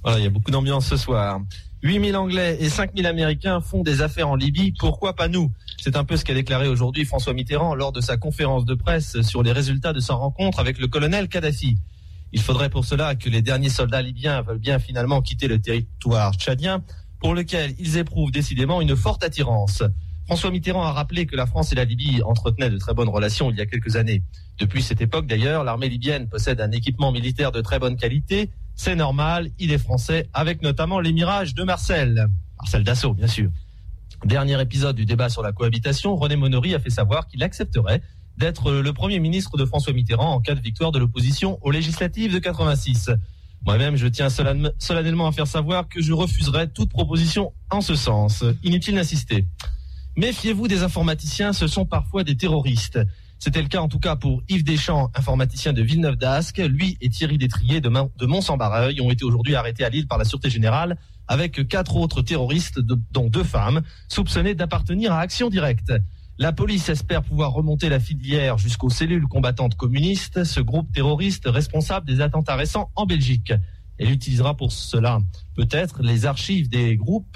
Voilà, il y a beaucoup d'ambiance ce soir. 8000 Anglais et 5000 Américains font des affaires en Libye, pourquoi pas nous? C'est un peu ce qu'a déclaré aujourd'hui François Mitterrand lors de sa conférence de presse sur les résultats de sa rencontre avec le colonel Kadhafi. Il faudrait pour cela que les derniers soldats libyens veulent bien finalement quitter le territoire tchadien, pour lequel ils éprouvent décidément une forte attirance. François Mitterrand a rappelé que la France et la Libye entretenaient de très bonnes relations il y a quelques années. Depuis cette époque d'ailleurs, l'armée libyenne possède un équipement militaire de très bonne qualité. C'est normal, il est français, avec notamment les Mirages de Marcel Dassault bien sûr. Dernier épisode du débat sur la cohabitation, René Monory a fait savoir qu'il accepterait d'être le premier ministre de François Mitterrand en cas de victoire de l'opposition aux législatives de 86. Moi-même, je tiens solennellement à faire savoir que je refuserai toute proposition en ce sens. Inutile d'insister. Méfiez-vous des informaticiens, ce sont parfois des terroristes. C'était le cas en tout cas pour Yves Deschamps, informaticien de Villeneuve d'Ascq. Lui et Thierry Détrier de Mont-Saint-Barreuil ont été aujourd'hui arrêtés à Lille par la Sûreté Générale avec 4 autres terroristes, dont 2 femmes, soupçonnés d'appartenir à Action Directe. La police espère pouvoir remonter la filière jusqu'aux cellules combattantes communistes, ce groupe terroriste responsable des attentats récents en Belgique. Elle utilisera pour cela peut-être les archives du groupe,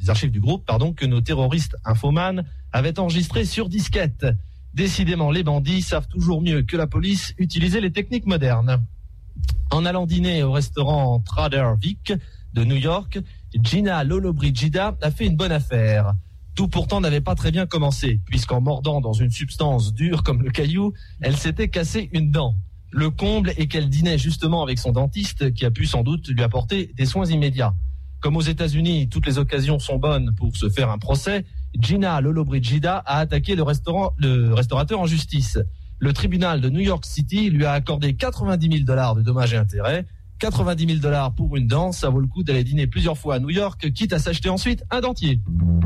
que nos terroristes infomanes avaient enregistrées sur disquette. Décidément, les bandits savent toujours mieux que la police utiliser les techniques modernes. En allant dîner au restaurant Trader Vic de New York, Gina Lollobrigida a fait une bonne affaire. Tout pourtant n'avait pas très bien commencé, puisqu'en mordant dans une substance dure comme le caillou, elle s'était cassé une dent. Le comble est qu'elle dînait justement avec son dentiste qui a pu sans doute lui apporter des soins immédiats. Comme aux États-Unis, toutes les occasions sont bonnes pour se faire un procès, Gina Lollobrigida a attaqué le restaurateur en justice. Le tribunal de New York City lui a accordé $90 000 de dommages et intérêts. $90 000 pour une dent, ça vaut le coup d'aller dîner plusieurs fois à New York, quitte à s'acheter ensuite un dentier.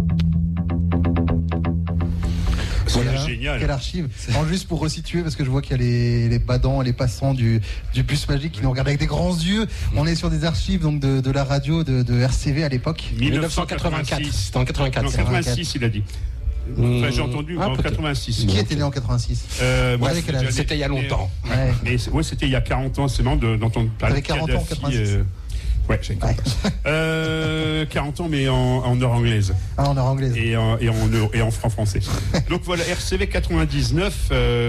Voilà, génial. Quelle archive. Alors, juste pour resituer, parce que je vois qu'il y a les badants et les passants du bus magique qui nous regardent avec des grands yeux. On est sur des archives donc de la radio de RCV à l'époque. 1984. C'était en 84. Non, 86, il a dit. Enfin, j'ai entendu en 86. Qui était né en 86 C'était il y a longtemps. Ouais. Mais c'était il y a 40 ans. C'est marrant d'entendre parler de 40 ans en 86. Ouais, j'ai 40 ans, mais en heure anglaise. Ah, en heure anglaise. Et en franc français. Donc voilà, RCV 99,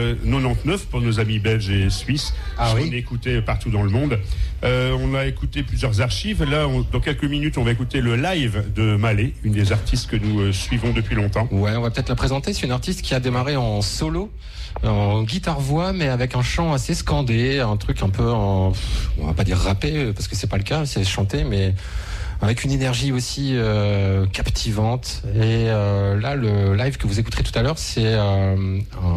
99 pour nos amis belges et suisses. On écoutait partout dans le monde. On a écouté plusieurs archives. Là, dans quelques minutes, on va écouter le live de Malé, une des artistes que nous suivons depuis longtemps. Ouais, on va peut-être la présenter. C'est une artiste qui a démarré en solo, en guitare-voix, mais avec un chant assez scandé, un truc un peu on va pas dire rappé, parce que c'est pas le cas, c'est chanté, mais avec une énergie aussi captivante. Et là, le live que vous écouterez tout à l'heure, c'est un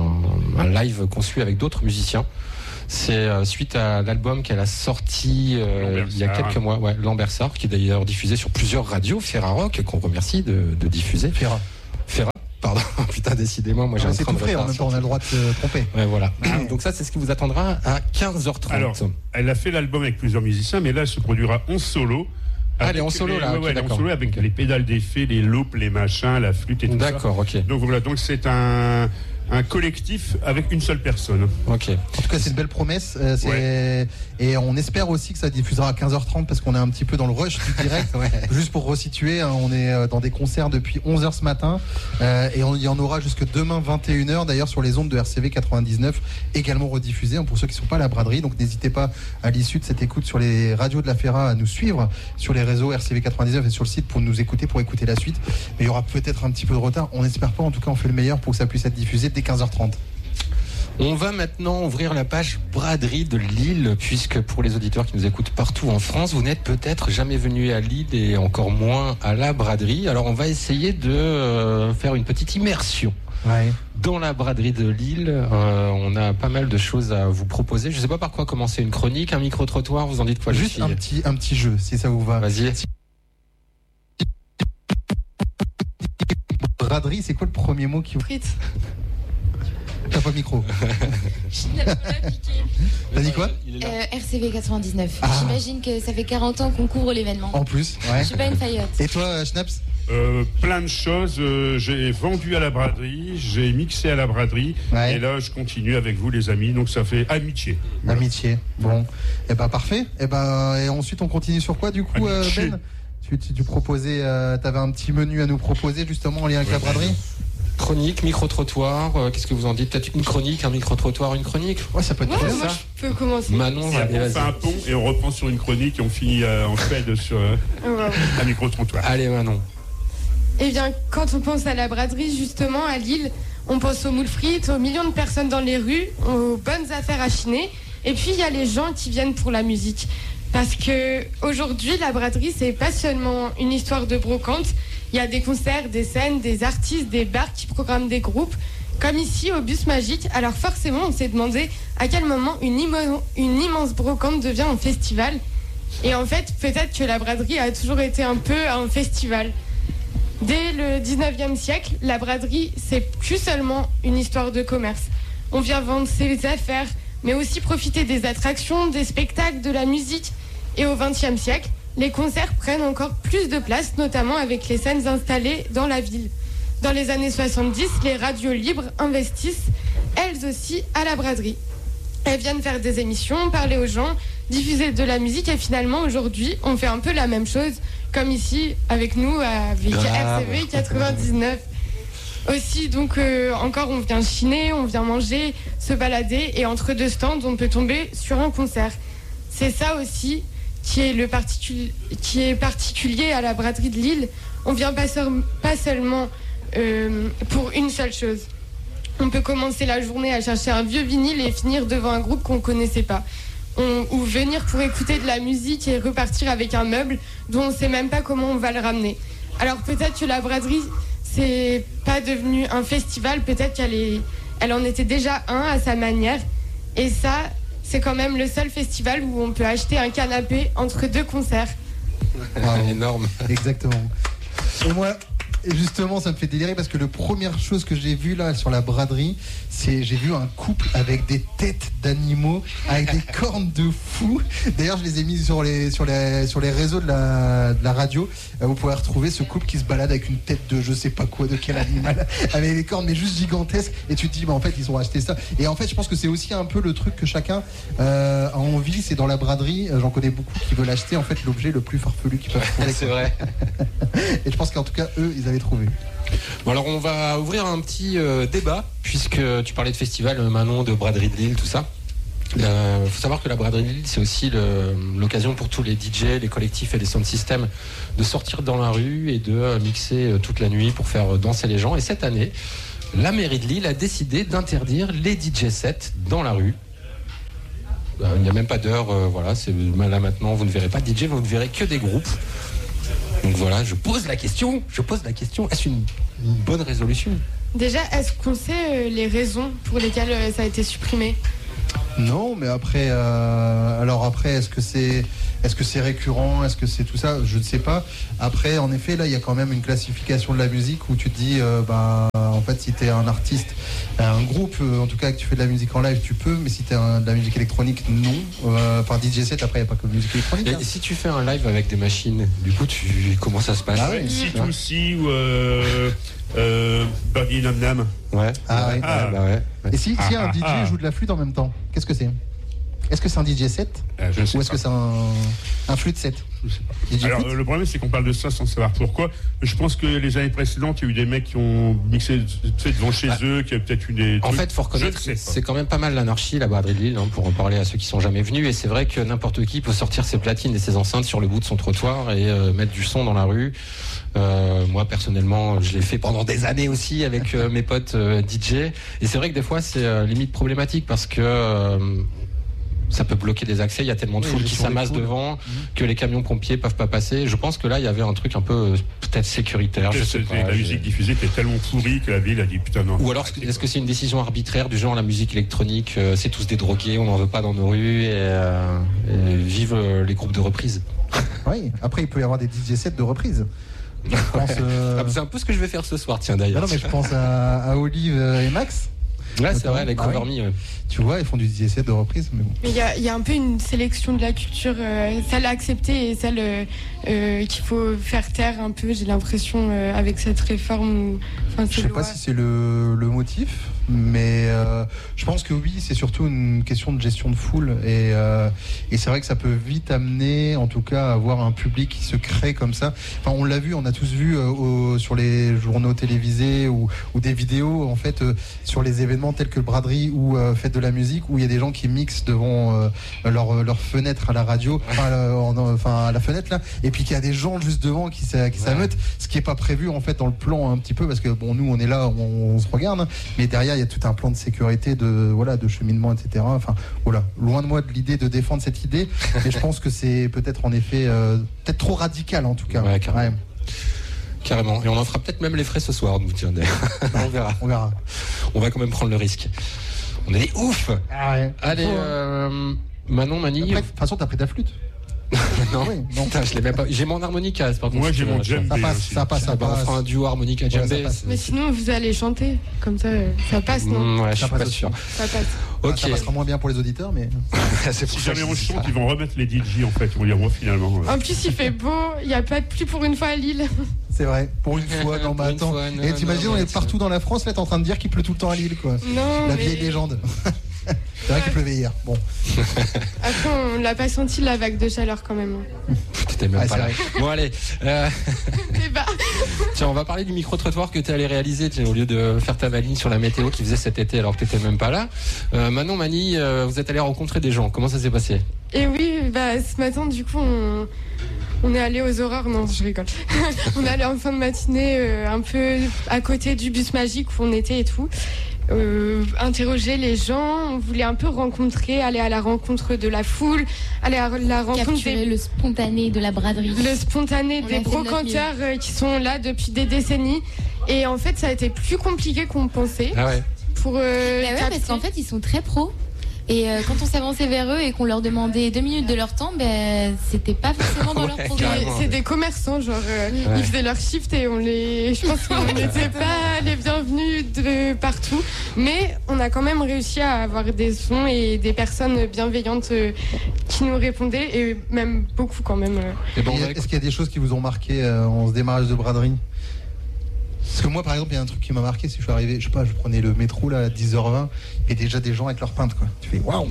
live conçu avec d'autres musiciens. C'est suite à l'album qu'elle a sorti il y a quelques mois, Lambersart, qui est d'ailleurs diffusé sur plusieurs radios, Ferrarock, qu'on remercie de diffuser. Ferra, pardon, putain, décidément, moi j'ai un c'est tout frais, en même temps, on a le droit de se tromper. Ouais, voilà. Donc ça, c'est ce qui vous attendra à 15h30. Alors, elle a fait l'album avec plusieurs musiciens, mais là, elle se produira en solo. Elle est en solo, là. Ouais, en solo avec les pédales d'effet, les loupes, les machins, la flûte et tout ça. D'accord, ok. Donc voilà, donc c'est un collectif avec une seule personne. Ok. En tout cas, c'est une belle promesse. Et on espère aussi que ça diffusera à 15h30 parce qu'on est un petit peu dans le rush du direct. Juste pour resituer, on est dans des concerts depuis 11h ce matin et il y en aura jusque demain 21h d'ailleurs sur les ondes de RCV 99 également rediffusées pour ceux qui ne sont pas à la braderie. Donc n'hésitez pas à l'issue de cette écoute sur les radios de la Ferra à nous suivre sur les réseaux RCV 99 et sur le site pour nous écouter, pour écouter la suite. Mais il y aura peut-être un petit peu de retard. On n'espère pas. En tout cas, on fait le meilleur pour que ça puisse être diffusé dès 15h30. On va maintenant ouvrir la page braderie de Lille, puisque pour les auditeurs qui nous écoutent partout en France, vous n'êtes peut-être jamais venus à Lille et encore moins à la braderie. Alors on va essayer de faire une petite immersion dans la braderie de Lille. On a pas mal de choses à vous proposer. Je ne sais pas par quoi commencer, une chronique, un micro-trottoir, vous en dites quoi? Juste un petit jeu, si ça vous va. Vas-y. Braderie, c'est quoi le premier mot qui... Frites. T'as pas le micro. T'as dit quoi? RCV 99. J'imagine que ça fait 40 ans qu'on couvre l'événement. En plus, Je suis pas une faillotte. Et toi, Schnaps? Plein de choses. J'ai vendu à la braderie, j'ai mixé à la braderie, et là je continue avec vous les amis. Donc ça fait amitié. Voilà. Amitié. Bon, et parfait. Et ensuite on continue sur quoi du coup, Ben? Tu proposais, t'avais un petit menu à nous proposer justement en lien avec la braderie. Chronique, micro-trottoir, qu'est-ce que vous en dites? Peut-être une chronique, un micro-trottoir, une chronique? Ouais, ça peut être très bien. Je peux commencer. Manon, on fait un pont et on reprend sur une chronique et on finit en fed sur un micro-trottoir. Allez Manon. Eh bien, quand on pense à la braderie, justement, à Lille, on pense aux moules frites, aux millions de personnes dans les rues, aux bonnes affaires à chiner. Et puis, il y a les gens qui viennent pour la musique. Parce que aujourd'hui, la braderie, c'est pas seulement une histoire de brocante. Il y a des concerts, des scènes, des artistes, des bars qui programment des groupes, comme ici au Bus Magique. Alors forcément, on s'est demandé à quel moment une immense brocante devient un festival. Et en fait, peut-être que la braderie a toujours été un peu un festival. Dès le 19e siècle, la braderie, c'est plus seulement une histoire de commerce. On vient vendre ses affaires, mais aussi profiter des attractions, des spectacles, de la musique. Et au 20e siècle, les concerts prennent encore plus de place, notamment avec les scènes installées dans la ville. Dans les années 70, les radios libres investissent, elles aussi, à la braderie. Elles viennent faire des émissions, parler aux gens, diffuser de la musique, et finalement, aujourd'hui, on fait un peu la même chose, comme ici, avec nous, avec RCV 99. Aussi, donc, encore, on vient chiner, on vient manger, se balader, et entre deux stands, on peut tomber sur un concert. C'est ça aussi qui est particulier à la braderie de Lille. On vient pas seulement pour une seule chose. On peut commencer la journée à chercher un vieux vinyle et finir devant un groupe qu'on connaissait pas. Ou venir pour écouter de la musique et repartir avec un meuble dont on sait même pas comment on va le ramener. Alors peut-être que la braderie, c'est pas devenu un festival, peut-être qu'elle en était déjà un à sa manière. Et ça, c'est quand même le seul festival où on peut acheter un canapé entre deux concerts. Wow. Énorme. Exactement. Et moi, justement, ça me fait délirer parce que la première chose que j'ai vue là sur la braderie, c'est j'ai vu un couple avec des têtes d'animaux, avec des cornes de fou. D'ailleurs, je les ai mis sur les réseaux de la radio. Vous pouvez retrouver ce couple qui se balade avec une tête de je sais pas quoi, de quel animal, avec des cornes mais juste gigantesques. Et tu te dis, en fait, ils ont acheté ça. Et en fait, je pense que c'est aussi un peu le truc que chacun a envie. C'est dans la braderie. J'en connais beaucoup qui veulent acheter en fait l'objet le plus farfelu qu'ils peuvent trouver. C'est vrai. Et je pense qu'en tout cas, eux, ils avaient trouvé. Bon, alors on va ouvrir un petit débat, puisque tu parlais de festival, Manon, de braderie de Lille, tout ça. Il faut savoir que la braderie de Lille, c'est aussi l'occasion pour tous les DJ, les collectifs et les sound systems de sortir dans la rue et de mixer toute la nuit pour faire danser les gens. Et cette année, la mairie de Lille a décidé d'interdire les DJ sets dans la rue. Il n'y a même pas d'heure, voilà, c'est là maintenant, vous ne verrez pas de DJ, vous ne verrez que des groupes. Donc voilà, je pose la question, est-ce une bonne résolution? Déjà, est-ce qu'on sait les raisons pour lesquelles ça a été supprimé? Non, mais après, est-ce que c'est récurrent, est-ce que c'est tout ça, je ne sais pas. Après, en effet, là, il y a quand même une classification de la musique où tu te dis, en fait, si t'es un artiste, un groupe, en tout cas, que tu fais de la musique en live, tu peux, mais si t'es de la musique électronique, non. Enfin, DJ set, après, il n'y a pas que musique électronique. Et si tu fais un live avec des machines, du coup, comment ça se passe? Ah ouais, C2C ou Birdie Nam Nam. Ouais. Ah ouais. Bah ouais. Et si un DJ joue de la flûte en même temps, qu'est-ce que c'est? Est-ce que c'est un DJ set ou est-ce que c'est un flûte set? Je sais pas. Alors le problème c'est qu'on parle de ça sans savoir pourquoi. Je pense que les années précédentes, il y a eu des mecs qui ont mixé devant chez eux, qui a peut-être eu des trucs. En fait, faut reconnaître que c'est quand même pas mal l'anarchie, la braderie de Lille, pour en parler à ceux qui sont jamais venus. Et c'est vrai que n'importe qui peut sortir ses platines et ses enceintes sur le bout de son trottoir et mettre du son dans la rue. Moi personnellement, je l'ai fait pendant des années aussi avec mes potes DJ. Et c'est vrai que des fois c'est limite problématique parce que ça peut bloquer des accès, il y a tellement de foule qui s'amasse devant que les camions pompiers peuvent pas passer. Je pense que là il y avait un truc un peu peut-être sécuritaire, je sais pas. La musique diffusée était tellement pourrie que la ville a dit putain non. Ou alors est-ce que c'est une décision arbitraire du genre la musique électronique, c'est tous des drogués, on n'en veut pas dans nos rues et vive les groupes de reprise. Oui, après il peut y avoir des DJ sets de reprise. C'est un peu ce que je vais faire ce soir, tiens d'ailleurs. Non mais je pense à Olive et Max. Ouais, c'est vrai, les cover me. Ouais. Tu vois, ils font des essais de reprise. Mais bon. Mais il y a un peu une sélection de la culture, celle acceptée et celle qu'il faut faire taire un peu, j'ai l'impression, avec cette réforme. Je sais pas si c'est le motif, mais je pense que oui, c'est surtout une question de gestion de foule. Et c'est vrai que ça peut vite amener, en tout cas, à avoir un public qui se crée comme ça. Enfin, on l'a vu, on a tous vu sur les journaux télévisés ou des vidéos, en fait, sur les événements tels que le braderie ou Fête de la musique, où il y a des gens qui mixent devant leur fenêtre à la radio, à la fenêtre là, et puis qu'il y a des gens juste devant qui s'ameutent, ce qui est pas prévu en fait dans le plan un petit peu, parce que bon, nous on est là, on se regarde, mais derrière il y a tout un plan de sécurité, de cheminement, etc. Enfin voilà, loin de moi de l'idée de défendre cette idée, mais je pense que c'est peut-être en effet peut-être trop radical en tout cas. Ouais, carrément. Carrément. Et on en fera peut-être même les frais ce soir, nous. Tiens, on verra. On va quand même prendre le risque. On est des ouf. Ah ouais. Allez, Manon, Mani. De toute façon, t'as pris ta flûte. Non, putain, je l'ai même pas. J'ai mon harmonica, par contre. Moi, j'ai mon djembé. Ça passe. On fera un duo harmonica djembé. Mais sinon, vous allez chanter. Comme ça passe, non? Ouais, je suis pas sûr. Ça passe. Ok. Ça passera moins bien pour les auditeurs, mais. C'est pour Si ça jamais que on je dis chante, ça. ils vont remettre les DJ en fait. Ils vont dire, moi finalement. En plus, il fait beau. Il n'y a pas de pluie pour une fois à Lille. C'est vrai, pour une fois, non, Pour mais une attends. fois, non, Et t'imagines, non, on mais est partout dans la France, là, t'es en train de dire qu'il pleut tout le temps à Lille, quoi. Non, La mais vieille légende. C'est vrai qu'il pleuvait hier. Bon. après, on l'a pas senti la vague de chaleur quand même. T'étais même Ouais, pas c'est là. vrai. Bon, allez. Débat. Tiens, on va parler du micro-trottoir que tu es allé réaliser, au lieu de faire ta maligne sur la météo qui faisait cet été alors que tu n'étais même pas là. Manon, Mani, vous êtes allé rencontrer des gens. Comment ça s'est passé? Et oui, ce matin, du coup, on est allé aux Aurores. Non, je rigole. On est allé en fin de matinée, un peu à côté du bus magique où on était et tout. Interroger les gens, on voulait un peu aller à la rencontre de la foule, aller à la rencontre capturer le spontané de la braderie. Le spontané des brocanteurs qui sont là depuis des décennies. Et en fait, ça a été plus compliqué qu'on pensait. Ah ouais. Parce qu'en fait, ils sont très pros. Et quand on s'avançait vers eux et qu'on leur demandait 2 minutes de leur temps, c'était pas forcément dans leur programme. C'est des commerçants, genre ils faisaient leur shift et je pense qu'on n'était pas les bienvenus de partout. Mais on a quand même réussi à avoir des sons et des personnes bienveillantes qui nous répondaient, et même beaucoup quand même. Est-ce qu'il y a des choses qui vous ont marqué en ce démarrage de braderie? Parce que moi, par exemple, il y a un truc qui m'a marqué, si je suis arrivé, je prenais le métro là à 10h20 et déjà des gens avec leur pinte, quoi. Tu fais waouh.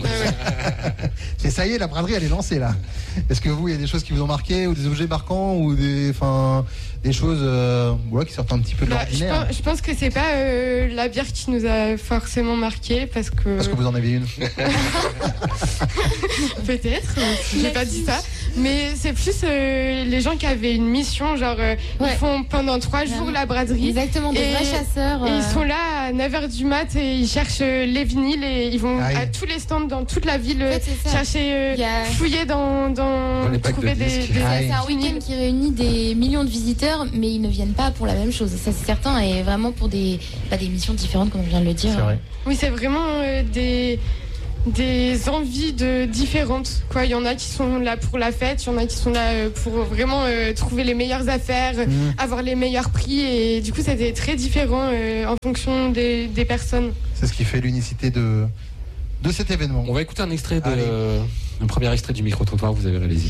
Ça y est, la braderie elle est lancée là. Est-ce que vous, il y a des choses qui vous ont marqué, ou des objets marquants, ou des choses qui sortent un petit peu de l'ordinaire? Je pense que c'est pas la bière qui nous a forcément marqué, parce que vous en avez une. Peut-être, j'ai pas dit ça. Mais c'est plus les gens qui avaient une mission, genre ils font pendant 3 jours la braderie. Exactement, des vrais chasseurs. Et ils sont là à 9h du mat et ils cherchent les vinyles et ils vont à tous les stands dans toute la ville chercher, fouiller dans les packs trouver de des disques. C'est un week-end qui réunit des millions de visiteurs, mais ils ne viennent pas pour la même chose. Ça, c'est certain, et vraiment pour des missions différentes, comme on vient de le dire. C'est vrai. Oui, c'est vraiment des envies différentes, quoi. Il y en a qui sont là pour la fête, il y en a qui sont là pour vraiment trouver les meilleures affaires, avoir les meilleurs prix, et du coup c'était très différent en fonction des personnes. C'est ce qui fait l'unicité de cet événement. On va écouter un premier extrait du micro-trottoir, vous avez réalisé.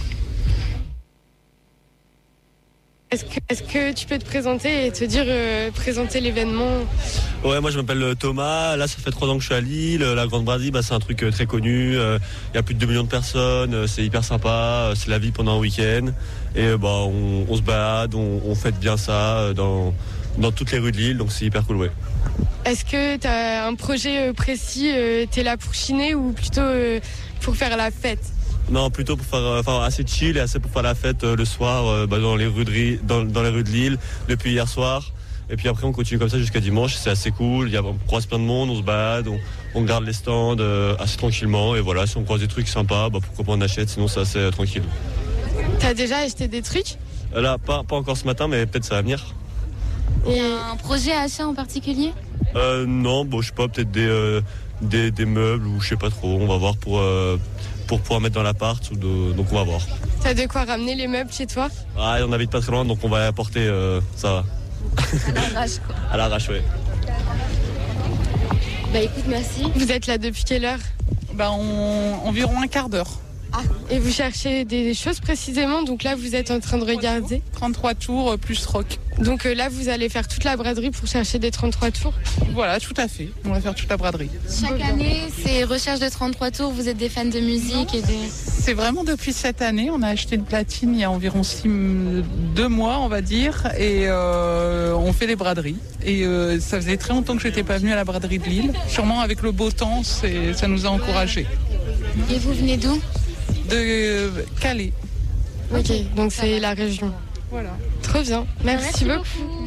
Est-ce que tu peux te présenter et te dire, présenter l'événement? Ouais, moi je m'appelle Thomas, là ça fait 3 ans que je suis à Lille, la Grande Braderie c'est un truc très connu, il y a plus de 2 millions de personnes, c'est hyper sympa, c'est la vie pendant un week-end, et on se balade, on fête bien ça dans toutes les rues de Lille, donc c'est hyper cool, ouais. Est-ce que tu as un projet précis, t'es là pour chiner ou plutôt pour faire la fête? Non, plutôt pour faire assez chill et assez pour faire la fête le soir dans les rues de Lille depuis hier soir. Et puis après on continue comme ça jusqu'à dimanche, c'est assez cool, on croise plein de monde, on se balade, on garde les stands assez tranquillement, et voilà, si on croise des trucs sympas, pourquoi pas on achète, sinon c'est assez tranquille. T'as déjà acheté des trucs? Là, pas encore ce matin, mais peut-être ça va venir. Il y a un projet achat en particulier? Non, je sais pas, peut-être des meubles ou je sais pas trop, on va voir pour pouvoir mettre dans l'appart, donc on va voir. T'as de quoi ramener les meubles chez toi? Ah, on habite pas très loin, donc on va apporter, ça va. À l'arrache, quoi. À l'arrache, ouais. Bah écoute, merci. Vous êtes là depuis quelle heure? Environ un quart d'heure. Ah, et vous cherchez des choses précisément, donc là vous êtes en train de regarder 33 tours plus rock. Donc là vous allez faire toute la braderie pour chercher des 33 tours? Voilà, tout à fait, on va faire toute la braderie. Chaque année, c'est recherche de 33 tours, vous êtes des fans de musique et des... C'est vraiment depuis cette année, on a acheté une platine il y a environ 2 mois on va dire, et on fait les braderies. Et ça faisait très longtemps que je n'étais pas venue à la braderie de Lille, sûrement avec le beau temps, ça nous a encouragés. Et vous venez d'où? De Calais. Ok, donc c'est la région. Voilà. Trop bien, merci beaucoup.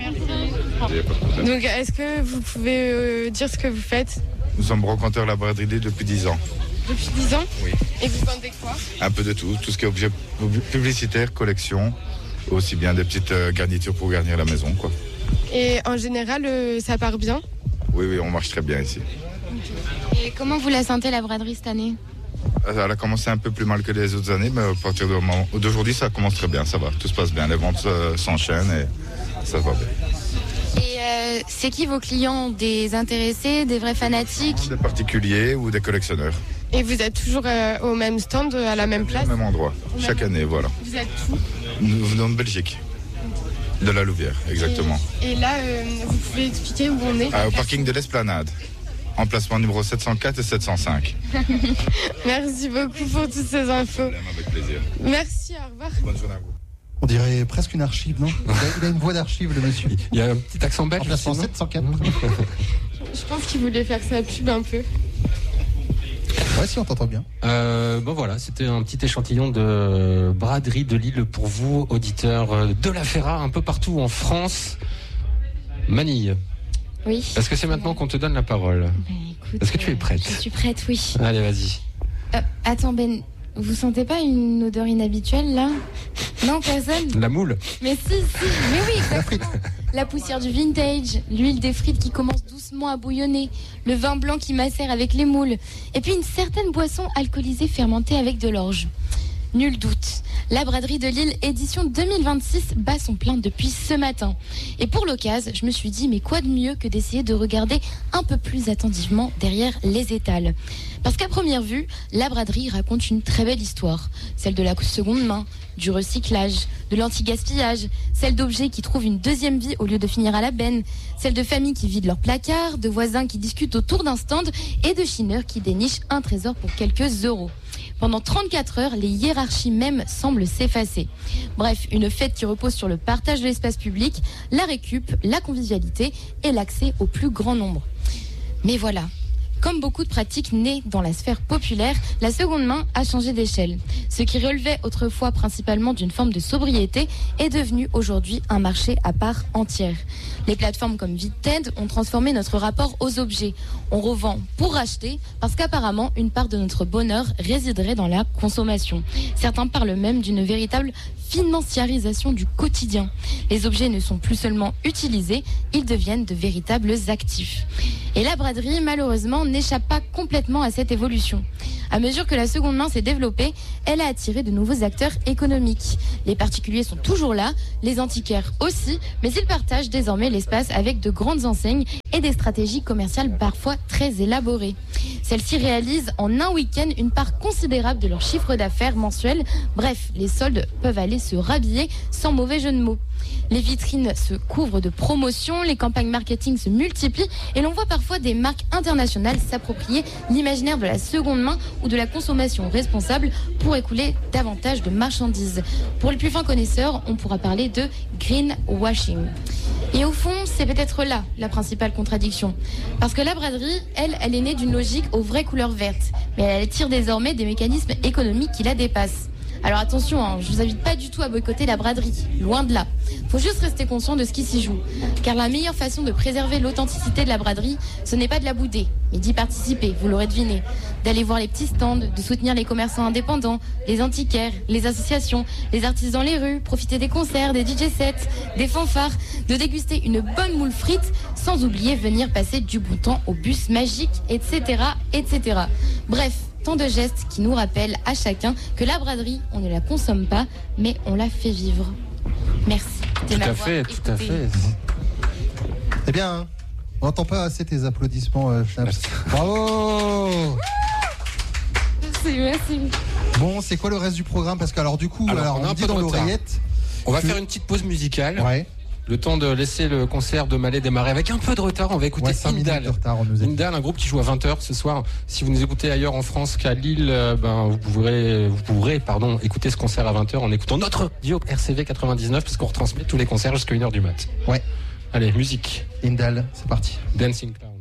Merci. Donc est-ce que vous pouvez dire ce que vous faites? Nous sommes brocanteurs à la braderie Lille depuis 10 ans. Depuis 10 ans? Oui. Et vous vendez quoi? Un peu de tout ce qui est objet publicitaire, collection, aussi bien des petites garnitures pour garnir la maison, quoi. Et en général, ça part bien? Oui, on marche très bien ici. Et comment vous la sentez la braderie cette année? Elle a commencé un peu plus mal que les autres années, mais à partir d'aujourd'hui, ça commence très bien, ça va, tout se passe bien. Les ventes s'enchaînent et ça va bien. Et c'est qui vos clients? Des intéressés, des vrais fanatiques? Des particuliers ou des collectionneurs. Et vous êtes toujours au même stand, à la même place? Au même endroit, chaque année, voilà. Vous êtes où? Nous venons de Belgique, de la Louvière, exactement. Et là, vous pouvez expliquer où on est? Au parking de l'Esplanade. Emplacement numéro 704 et 705. Merci beaucoup pour toutes ces infos. Avec plaisir. Merci, au revoir. Bonne journée à vous. On dirait presque une archive, non? Il a une voix d'archive, le monsieur. Il y a un petit accent belge. Emplacement 704. Je pense qu'il voulait faire sa pub un peu. Ouais, si on t'entend bien. Bon voilà, c'était un petit échantillon de braderie de Lille pour vous, auditeurs de la Ferra, un peu partout en France. Manille. Oui. Est-ce que c'est maintenant qu'on te donne la parole? Écoute, est-ce que tu es prête? Je suis prête, oui. Allez, vas-y. Attends, Ben, vous sentez pas une odeur inhabituelle, là? Non, personne? La moule. Mais si, mais oui, exactement. La poussière du vintage, l'huile des frites qui commence doucement à bouillonner, le vin blanc qui macère avec les moules, et puis une certaine boisson alcoolisée fermentée avec de l'orge. Nul doute, la braderie de Lille édition 2026 bat son plein depuis ce matin. Et pour l'occasion, je me suis dit, mais quoi de mieux que d'essayer de regarder un peu plus attentivement derrière les étals. Parce qu'à première vue, la braderie raconte une très belle histoire. Celle de la seconde main, du recyclage, de l'anti-gaspillage, celle d'objets qui trouvent une deuxième vie au lieu de finir à la benne, celle de familles qui vident leurs placards, de voisins qui discutent autour d'un stand et de chineurs qui dénichent un trésor pour quelques euros. Pendant 34 heures, les hiérarchies même semblent s'effacer. Bref, une fête qui repose sur le partage de l'espace public, la récup, la convivialité et l'accès au plus grand nombre. Mais voilà, comme beaucoup de pratiques nées dans la sphère populaire, la seconde main a changé d'échelle. Ce qui relevait autrefois principalement d'une forme de sobriété est devenu aujourd'hui un marché à part entière. Les plateformes comme Vinted ont transformé notre rapport aux objets. On revend pour racheter parce qu'apparemment une part de notre bonheur résiderait dans la consommation. Certains parlent même d'une véritable financiarisation du quotidien. Les objets ne sont plus seulement utilisés, ils deviennent de véritables actifs. Et la braderie, malheureusement, n'échappe pas complètement à cette évolution. À mesure que la seconde main s'est développée, elle a attiré de nouveaux acteurs économiques. Les particuliers sont toujours là, les antiquaires aussi, mais ils partagent désormais l'espace avec de grandes enseignes et des stratégies commerciales parfois très élaborées. Celles-ci réalisent en un week-end une part considérable de leur chiffre d'affaires mensuel. Bref, les soldes peuvent aller se rhabiller sans mauvais jeu de mots. Les vitrines se couvrent de promotions, les campagnes marketing se multiplient et l'on voit parfois des marques internationales s'approprier l'imaginaire de la seconde main ou de la consommation responsable pour écouler davantage de marchandises. Pour les plus fins connaisseurs, on pourra parler de greenwashing. Et au fond, c'est peut-être là la principale contradiction. Parce que la braderie, elle est née d'une logique aux vraies couleurs vertes, mais elle tire désormais des mécanismes économiques qui la dépassent. Alors attention, je vous invite pas du tout à boycotter la braderie, loin de là. Faut juste rester conscient de ce qui s'y joue. Car la meilleure façon de préserver l'authenticité de la braderie, ce n'est pas de la bouder, mais d'y participer, vous l'aurez deviné. D'aller voir les petits stands, de soutenir les commerçants indépendants, les antiquaires, les associations, les artistes dans les rues, profiter des concerts, des DJ sets, des fanfares, de déguster une bonne moule frite, sans oublier venir passer du bon temps au bus magique, etc., etc. Bref, tant de gestes qui nous rappellent à chacun que la braderie, on ne la consomme pas, mais on la fait vivre. Merci. Tout à fait, tout à fait. Eh bien, On n'entend pas assez tes applaudissements, Schnaps. Bravo. Merci. Bon, c'est quoi le reste du programme? Parce que alors du coup, Alors, on a un dit peu dans de retard. l'oreillette. On va faire une petite pause musicale. Ouais. Le temps de laisser le concert de Malais démarrer avec un peu de retard. On va écouter 5 minutes Indal. de retard, on nous a dit. Indal, un groupe qui joue à 20h ce soir. Si vous nous écoutez ailleurs en France qu'à Lille, vous pourrez écouter ce concert à 20h en écoutant notre radio RCV 99 parce qu'on retransmet tous les concerts jusqu'à 1h du mat. Ouais. Allez, musique. Indal, c'est parti. Dancing Clown.